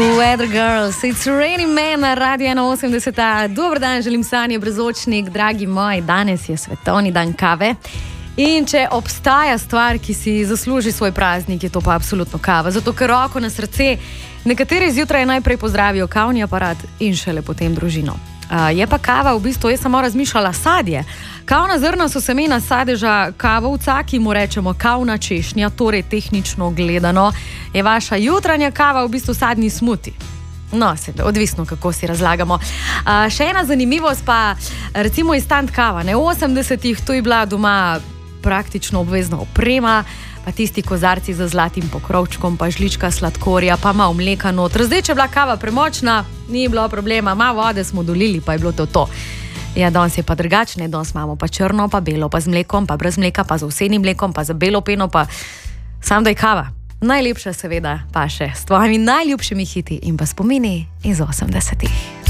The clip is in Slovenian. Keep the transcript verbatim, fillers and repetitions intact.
Weather Girls, it's Raining Man na Radio ena osemdeset. Dober dan, želim Sanje Brezočnik, dragi moji, danes je svetovni dan kave. In če obstaja stvar, ki si zasluži svoj praznik, je to pa absolutno kava. Zato, ker roko na srce, nekateri zjutraj najprej pozdravijo kavni aparat in šele potem družino. Uh, je pa kava, v bistvu, jaz samo razmišljala, sadje. Kavna zrna so semena sadeža kavovca, ki mu rečemo kavna češnja, torej tehnično gledano je vaša jutranja kava v bistvu sadni smuti. No, se, odvisno, kako si razlagamo. Uh, še ena zanimivost pa, recimo instant kava. Ne, v osemdesetih to je bila doma praktično obvezna oprema, pa tisti kozarci z zlatim pokrovčkom, pa žlička sladkorja, pa malo mleka noter. Zdaj, če je bila kava premočna, ni bilo problema, malo vode smo dolili, pa je bilo to to. Ja, danes je pa drugačne, danes imamo pa črno, pa belo, pa z mlekom, pa brez mleka, pa z ovsenim mlekom, pa za belo peno, pa sam da je kava. Najlepša seveda pa še s tvojimi najljubšimi hiti in pa spomini iz osemdesetih.